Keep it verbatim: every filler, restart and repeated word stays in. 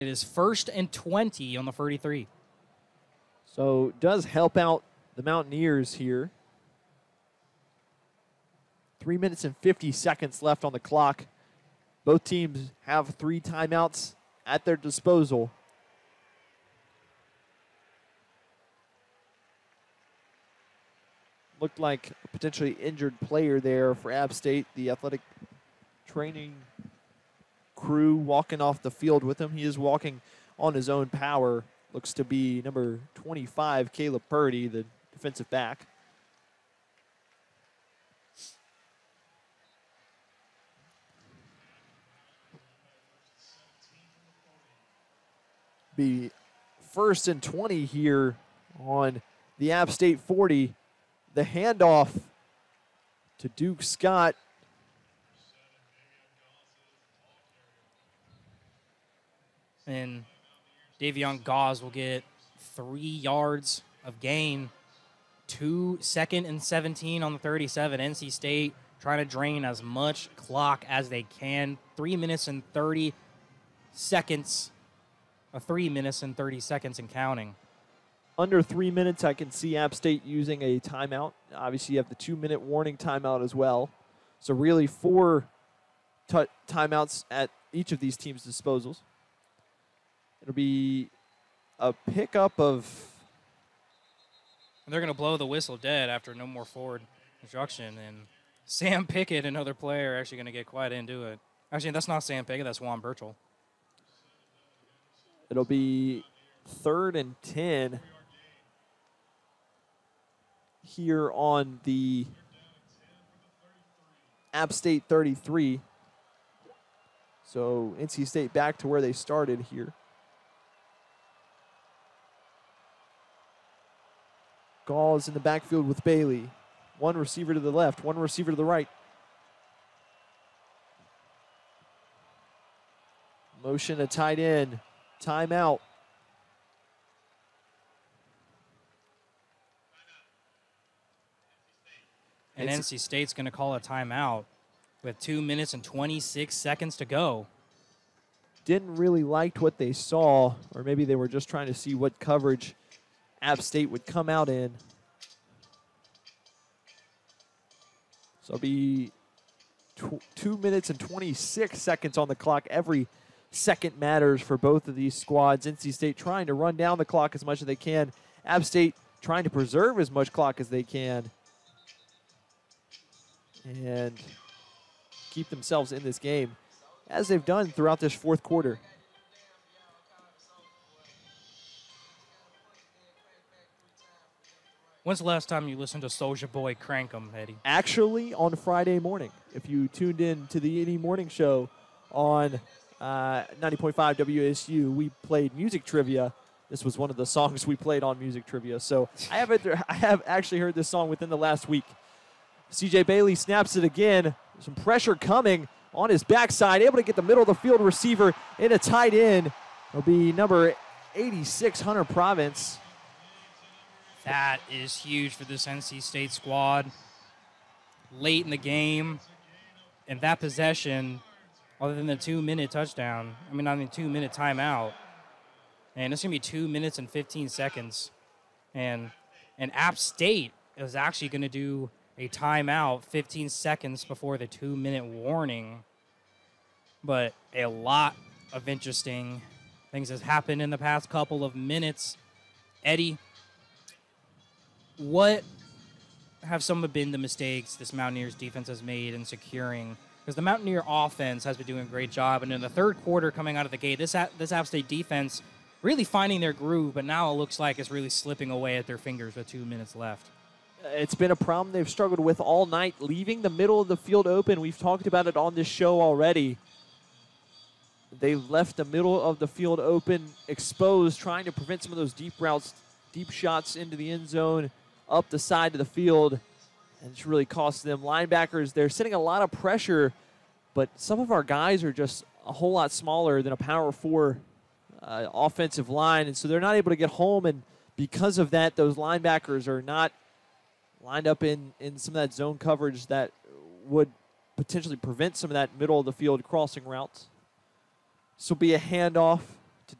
It is first and twenty on the thirty-three. So does help out the Mountaineers here. Three minutes and fifty seconds left on the clock. Both teams have three timeouts at their disposal. Looked like a potentially injured player there for App State. The athletic training crew walking off the field with him. He is walking on his own power. Looks to be number twenty-five, Caleb Purdy, the defensive back. Be first and twenty here on the App State forty. The handoff to Duke Scott. And Davion Gauze will get three yards of gain. Two second and seventeen on the thirty-seven. N C State trying to drain as much clock as they can. Three minutes and thirty seconds. Uh, three minutes and thirty seconds and counting. Under three minutes, I can see App State using a timeout. Obviously, you have the two-minute warning timeout as well. So really four t- timeouts at each of these teams' disposals. It'll be a pickup of... And they're going to blow the whistle dead after no more forward instruction. And Sam Pickett, another player, actually going to get quite into it. Actually, that's not Sam Pickett. That's Juan Burchell. It'll be third and ten here on the App State thirty-three. So N C State back to where they started here. Gauze in the backfield with Bailey. One receiver to the left, one receiver to the right. Motion a tight end. Timeout. And N C State's going to call a timeout with two minutes and twenty-six seconds to go. Didn't really like what they saw, or maybe they were just trying to see what coverage App State would come out in. So it'll be tw- two minutes and twenty-six seconds on the clock. Every second matters for both of these squads. N C State trying to run down the clock as much as they can. App State trying to preserve as much clock as they can and keep themselves in this game, as they've done throughout this fourth quarter. When's the last time you listened to Soulja Boy crank 'em, Eddie? Actually, on Friday morning. If you tuned in to the Any Morning Show on uh, ninety point five W S U, we played music trivia. This was one of the songs we played on music trivia. So I have, I have actually heard this song within the last week. C J Bailey snaps it again. Some pressure coming on his backside. Able to get the middle of the field receiver in a tight end. It'll be number eighty-six, Hunter Province. That is huge for this N C State squad. Late in the game, and that possession, other than the two-minute touchdown, I mean, I mean, two-minute timeout, and it's going to be two minutes and fifteen seconds. And, and App State is actually going to do a timeout fifteen seconds before the two-minute warning. But a lot of interesting things has happened in the past couple of minutes. Eddie, what have some of been the mistakes this Mountaineers defense has made in securing? Because the Mountaineer offense has been doing a great job, and in the third quarter coming out of the gate, this this App State defense really finding their groove, but now it looks like it's really slipping away at their fingers with two minutes left. It's been a problem they've struggled with all night, leaving the middle of the field open. We've talked about it on this show already. They've left the middle of the field open, exposed, trying to prevent some of those deep routes, deep shots into the end zone, up the side of the field, and it's really cost them. Linebackers, they're sending a lot of pressure, but some of our guys are just a whole lot smaller than a power four uh, offensive line, and so they're not able to get home, and because of that, those linebackers are not lined up in, in some of that zone coverage that would potentially prevent some of that middle of the field crossing routes. This will be a handoff